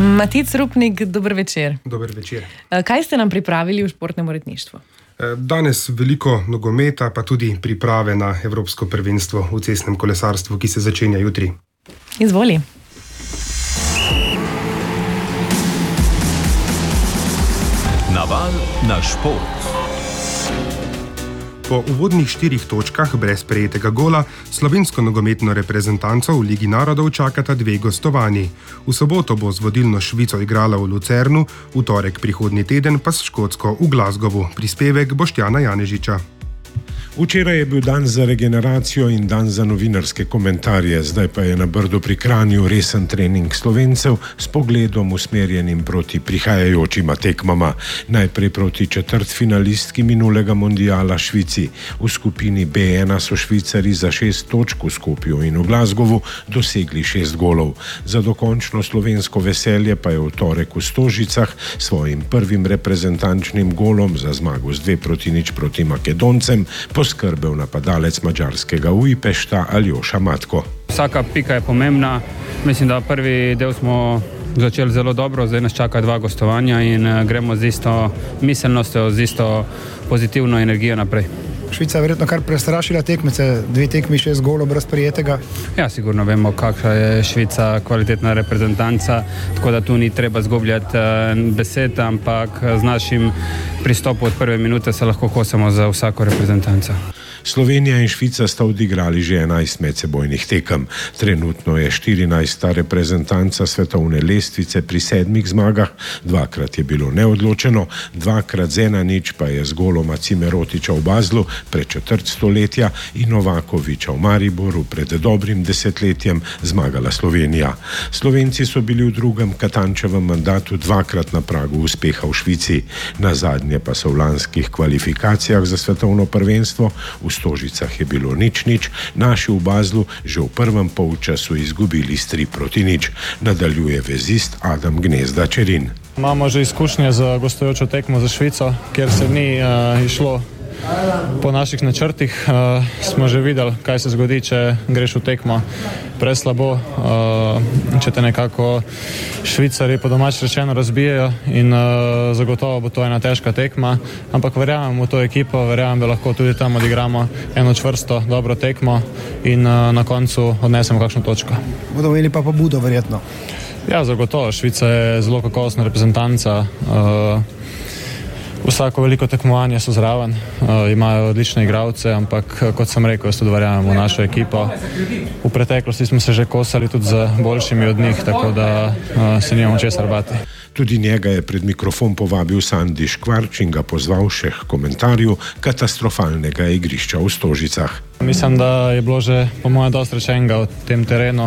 Matic Rupnik, dober večer. Dober večer. Kaj ste nam pripravili v športnem uredništvu? Danes veliko nogometa, pa tudi priprave na Evropsko prvenstvo v cestnem kolesarstvu, ki se začenja jutri. Izvoli. Naval na šport. Po uvodnih 4 točkah brez prejetega gola slovensko nogometno reprezentanco v Ligi narodov čakata 2 gostovanji. V soboto bo z vodilno Švico igrala v Lucernu, v torek prihodnji teden pa s Škotsko v Glasgowu. Prispevek Boštjana Janežiča. Včeraj je bil dan za regeneracijo in dan za novinarske komentarje, zdaj pa je na Brdu pri Kranju resen trening Slovencev s pogledom usmerjenim proti prihajajočima tekmama. Najprej proti četrtfinalistki minulega mondiala Švici. V skupini B1 so Švicari za 6 točk v Skopju in v Glasgowu dosegli 6 golov. Za dokončno slovensko veselje pa je v torek v Stožicah svojim prvim reprezentančnim golom za zmago z 2-0 proti Makedoncem poskrbel napadalec madžarskega Ujpešta Aljoša Matko. Vsaka pika je pomembna. Mislim, da prvi del smo začeli zelo dobro, zdaj nas čaka 2 gostovanja in gremo z isto miselnostjo, z isto pozitivno energijo naprej. Švica je verjetno kar prestrašila tekmece, 2 tekmi 6 golov brez prijetega. Ja, sigurno vemo, kakšna je Švica, kvalitetna reprezentanca, tako da tu ni treba zgubljati besed, ampak z našim pristopom od prve minute se lahko kosamo za vsako reprezentanco. Slovenija in Švica sta odigrali že 11 medsebojnih tekem. Trenutno je 14. reprezentanca svetovne lestvice pri 7 zmagah, 2-krat je bilo neodločeno, 2-krat z 1-0 pa je z goloma Cimerotiča v Baslu pred četrt stoletja in Novakoviča v Mariboru pred dobrim desetletjem zmagala Slovenija. Slovenci so bili v drugem Katančevem mandatu 2-krat na pragu uspeha v Švici. Nazadnje pa so v lanskih kvalifikacijah za svetovno prvenstvo v Stožicah je bilo 0-0, naši v Baslu že v prvem polčasu izgubili s 3-0. Nadaljuje vezist Adam Gnezda Čerin. Imamo že izkušnje z gostujočo tekmo za Švico, kjer se ni išlo po naših načrtih. Smo že videli, kaj se zgodi, če greš v tekmo preslabo, če te nekako Švicari po domač rečeno razbijajo in zagotovo bo to ena težka tekma, ampak verjamem v to ekipo, verjamem, da lahko tudi tam odigramo eno čvrsto, dobro tekmo in na koncu odnesemo kakšno točko. Bodo imeli pa pobudo verjetno. Ja, zagotovo. Švica je zelo kakovostna reprezentanca. Vsako veliko tekmovanje so zraven, imajo odlične igralce, ampak kot sem rekel, jaz tudi verjamem v našo ekipo. V preteklosti smo se že kosali tudi z boljšimi od njih, tako da se nimamo česar bati. Tudi njega je pred mikrofon povabil Sandi Škvarč in ga pozval še k komentarju katastrofalnega igrišča v Stožicah. Mislim, da je bilo že po mojem dosti rečenega v tem terenu.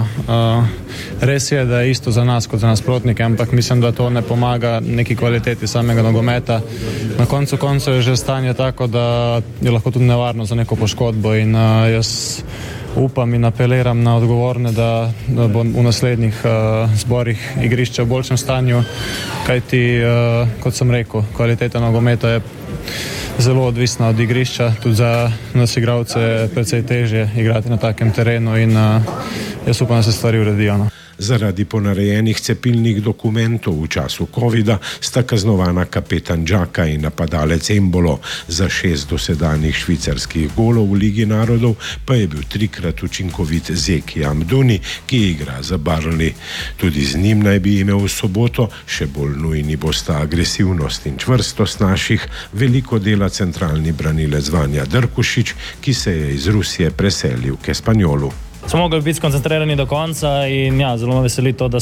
Res je, da je isto za nas kot za nasprotnike, ampak mislim, da to ne pomaga neki kvaliteti samega nogometa. Na koncu koncev je že stanje tako, da je lahko tudi nevarno za neko poškodbo in jaz upam in apeliram na odgovorne, da bo v naslednjih zborih igrišča v boljšem stanju, kajti, kot sem rekel, kvaliteta nogometa je zelo odvisna od igrišča, tudi za nas igralce je precej težje igrati na takem terenu in jaz upam, da se stvari uredijo. Zaradi ponarejenih cepilnih dokumentov v času covida sta kaznovana kapetan Džaka in napadalec Embolo. Za 6 dosedanjih švicarskih golov v Ligi narodov pa je bil 3-krat učinkovit Zeki Amduni, ki igra za Burnley. Tudi z njim naj bi imel v soboto, še bolj nujni bosta agresivnost in čvrstost naših, veliko dela centralni branilec Vanja Drkušič, ki se je iz Rusije preselil k Espanjolu. Smo mogli biti skoncentrirani do konca in ja, zelo me veseli to,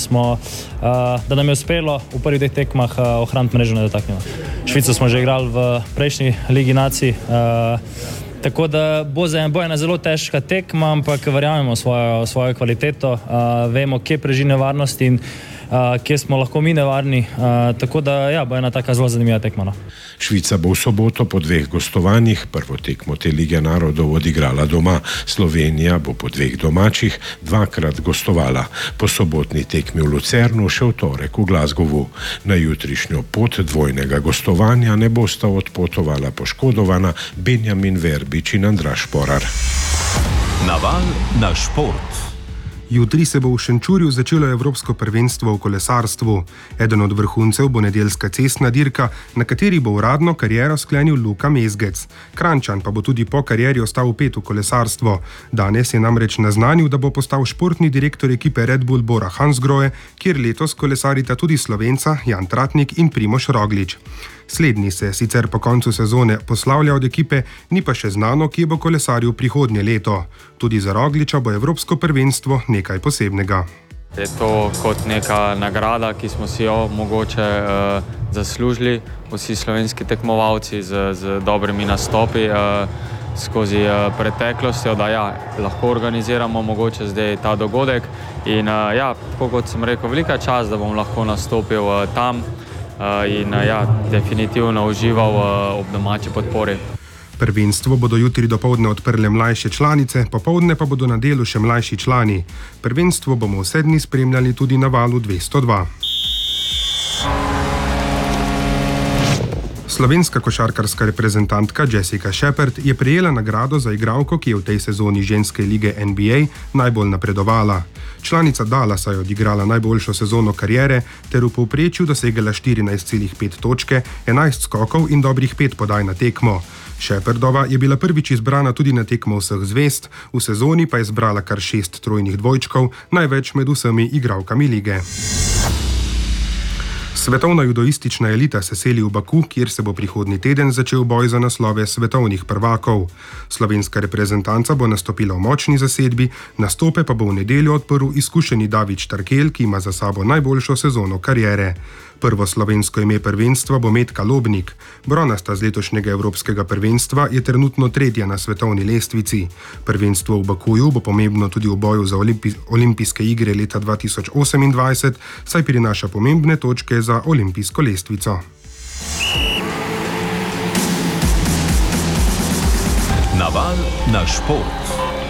da nam je uspelo v prvih 2 tekmah ohraniti mrežo nedotaknjeno. Švico smo že igrali v prejšnji Ligi nacij, tako da bo ena zelo težka tekma, ampak verjamemo svojo kvaliteto, vemo, kje preži nevarnost in kje smo lahko mi nevarni, tako da ja, bo ena taka zelo zanimiva tekma. Švica bo v soboto po 2 gostovanjih prvo tekmo te Lige narodov odigrala doma. Slovenija bo po 2 domačih 2-krat gostovala. Po sobotni tekmi v Lucernu še v torek v Glasgowu. Na jutrišnjo pot dvojnega gostovanja ne bosta odpotovala poškodovana Benjamin Verbič in Andraž Šporar. Naval na šport. Jutri se bo v Šenčurju začelo Evropsko prvenstvo v kolesarstvu. Eden od vrhuncev bo nedeljska cestna dirka, na kateri bo uradno kariero sklenil Luka Mezgec. Kranjčan pa bo tudi po karieri ostal vpet v kolesarstvo. Danes je namreč naznanil, da bo postal športni direktor ekipe Red Bull Bora Hansgrohe, kjer letos kolesarita tudi Slovenca Jan Tratnik in Primož Roglič. Slednji se sicer po koncu sezone poslavlja od ekipe, ni pa še znano, kje bo kolesaril prihodnje leto. Tudi za Rogliča bo Evropsko prvenstvo nekaj posebnega. Je to kot neka nagrada, ki smo si jo mogoče zaslužili, vsi slovenski tekmovalci z dobrimi nastopi skozi preteklostjo, da lahko organiziramo mogoče zdaj ta dogodek. In tako kot sem rekel, velika čast, da bom lahko nastopil tam in definitivno užival ob domači podpori. Prvenstvo bodo jutri dopoldne odprle mlajše članice, popoldne pa bodo na delu še mlajši člani. Prvenstvo bomo vse dni spremljali tudi na Valu 202. Slovenska košarkarska reprezentantka Jessica Shepard je prejela nagrado za igralko, ki je v tej sezoni ženske lige NBA najbolj napredovala. Članica Dallasa je odigrala najboljšo sezono kariere ter v povprečju dosegala 14,5 točke, 11 skokov in dobrih 5 podaj na tekmo. Shepardova je bila prvič izbrana tudi na tekmo vseh zvezd, v sezoni pa je zbrala kar 6 trojnih dvojčkov, največ med vsemi igralkami lige. Svetovna judoistična elita se seli v Baku, kjer se bo prihodnji teden začel boj za naslove svetovnih prvakov. Slovenska reprezentanca bo nastopila v močni zasedbi, nastope pa bo v nedeljo odprl izkušeni David Štarkel, ki ima za sabo najboljšo sezono kariere. Prvo slovensko ime prvenstva bo Metka Lobnik. Bronasta z letošnjega evropskega prvenstva je trenutno tretja na svetovni lestvici. Prvenstvo v Bakuju bo pomembno tudi v boju za olimpijske igre leta 2028, saj prinaša pomembne točke za olimpijsko lestvico. Naval na šport.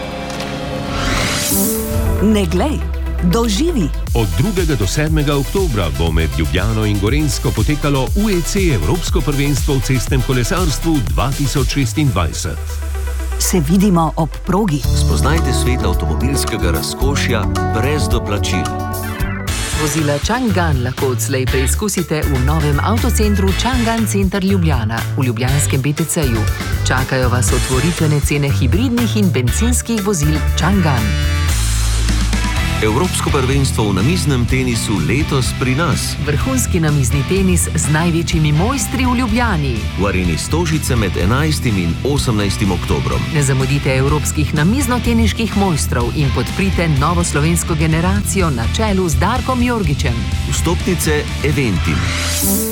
Ne glej, doživi! Od 2. do 7. oktobra bo med Ljubljano in Gorenjsko potekalo UEC Evropsko prvenstvo v cestnem kolesarstvu 2026. Se vidimo ob progi. Spoznajte svet avtomobilskega razkošja brez doplačil. Vozila Chang'an lahko odslej preizkusite v novem avtocentru Chang'an Center Ljubljana v ljubljanskem BTC-ju. Čakajo vas otvoritvene cene hibridnih in bencinskih vozil Chang'an. Evropsko prvenstvo v namiznem tenisu letos pri nas. Vrhunski namizni tenis z največjimi mojstri v Ljubljani. V areni Stožice med 11. in 18. oktobrom. Ne zamudite evropskih namizno-teniških mojstrov in podprite novo slovensko generacijo na čelu z Darkom Jorgičem. Vstopnice Eventim.